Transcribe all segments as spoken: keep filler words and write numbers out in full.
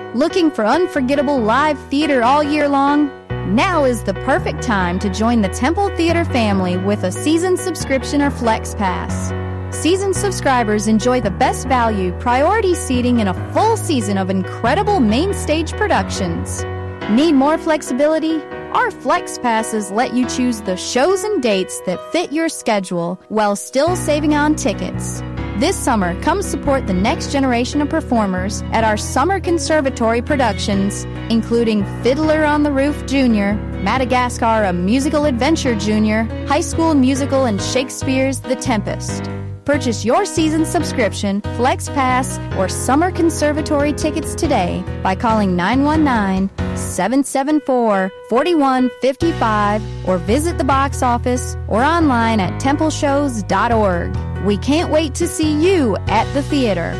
Looking for unforgettable live theater all year long? Now is the perfect time to join the Temple Theater family with a season subscription or Flex Pass. Season subscribers enjoy the best value, priority seating, and a full season of incredible main stage productions. Need more flexibility? Our Flex Passes let you choose the shows and dates that fit your schedule while still saving on tickets. This summer, come support the next generation of performers at our Summer Conservatory productions, including Fiddler on the Roof Junior, Madagascar, A Musical Adventure Junior, High School Musical, and Shakespeare's The Tempest. Purchase your season subscription, Flex Pass, or Summer Conservatory tickets today by calling nine one nine, seven seven four, four one five five or visit the box office or online at temple shows dot org. We can't wait to see you at the theater.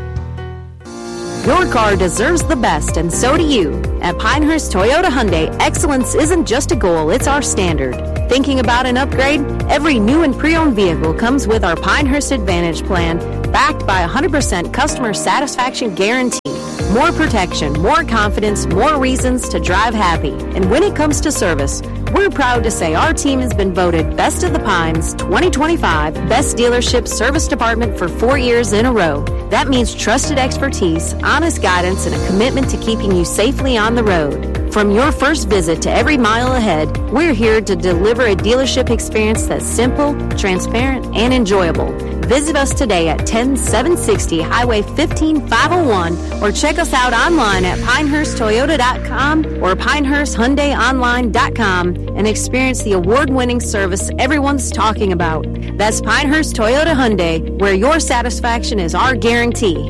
Your car deserves the best, and so do you. At Pinehurst Toyota Hyundai, excellence isn't just a goal, it's our standard. Thinking about an upgrade? Every new and pre-owned vehicle comes with our Pinehurst Advantage plan, backed by a one hundred percent customer satisfaction guarantee. More protection, more confidence, more reasons to drive happy. And when it comes to service, we're proud to say our team has been voted Best of the Pines twenty twenty-five Best Dealership Service Department for four years in a row. That means trusted expertise, honest guidance, and a commitment to keeping you safely on the road. From your first visit to every mile ahead, we're here to deliver a dealership experience that's simple, transparent, and enjoyable. Visit us today at ten seven sixty Highway fifteen five oh one or check us out online at pinehurst toyota dot com or pinehurst hyundai online dot com and experience the award-winning service everyone's talking about. That's Pinehurst Toyota Hyundai, where your satisfaction is our guarantee.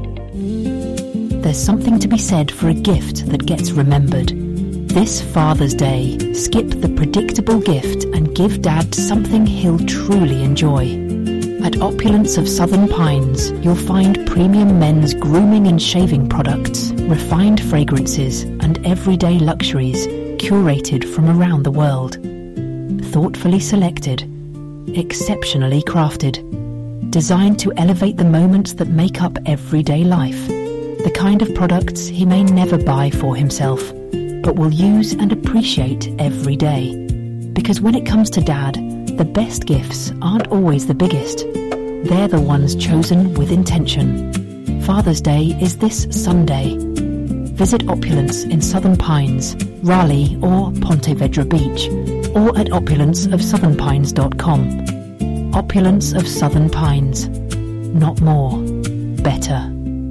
There's something to be said for a gift that gets remembered. This Father's Day, skip the predictable gift and give Dad something he'll truly enjoy. At Opulence of Southern Pines, you'll find premium men's grooming and shaving products, refined fragrances, and everyday luxuries curated from around the world. Thoughtfully selected, exceptionally crafted, designed to elevate the moments that make up everyday life. The kind of products he may never buy for himself, but will use and appreciate every day. Because when it comes to Dad, the best gifts aren't always the biggest. They're the ones chosen with intention. Father's Day is this Sunday. Visit Opulence in Southern Pines, Raleigh or Ponte Vedra Beach, or at opulence of southern pines dot com. Opulence of Southern Pines. Not more. Better.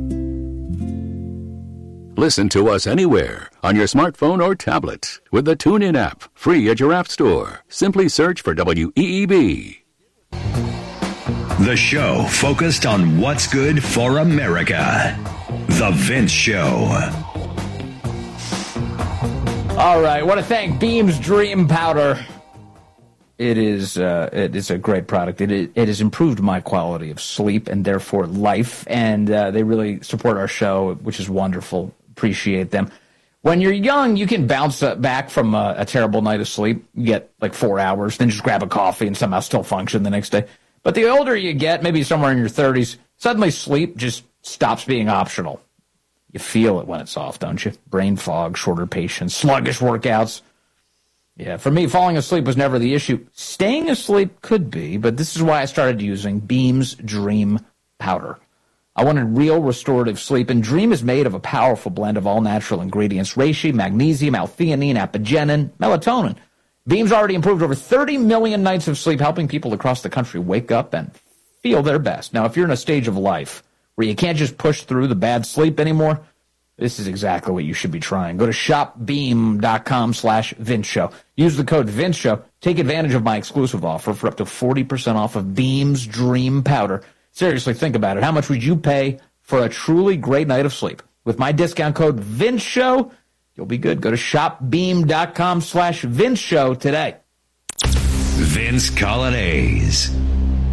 Listen to us anywhere on your smartphone or tablet with the TuneIn app, free at your app store. Simply search for W E E B. The show focused on what's good for America. The Vince Show. All right, I want to thank Beams Dream Powder. It is uh, it is a great product. It is, it has improved my quality of sleep and therefore life, and uh, they really support our show, which is wonderful. Appreciate them. When you're young, you can bounce back from a, a terrible night of sleep. You get like four hours, then just grab a coffee and somehow still function the next day. But the older you get, maybe somewhere in your thirties, suddenly sleep just stops being optional. You feel it when it's off, don't you? Brain fog, shorter patience, sluggish workouts. Yeah, for me, falling asleep was never the issue. Staying asleep could be, but this is why I started using Beams Dream Powder. I wanted real restorative sleep, and Dream is made of a powerful blend of all-natural ingredients: reishi, magnesium, L-theanine, apigenin, melatonin. Beams already improved over thirty million nights of sleep, helping people across the country wake up and feel their best. Now, if you're in a stage of life where you can't just push through the bad sleep anymore, this is exactly what you should be trying. Go to shopbeam.com slash Vince Show. Use the code Vince Show. Take advantage of my exclusive offer for up to forty percent off of Beams Dream Powder. Seriously, think about it. How much would you pay for a truly great night of sleep? With my discount code Vince Show, you'll be good. Go to shopbeam.com slash Vince Show today. Vince Colonnese.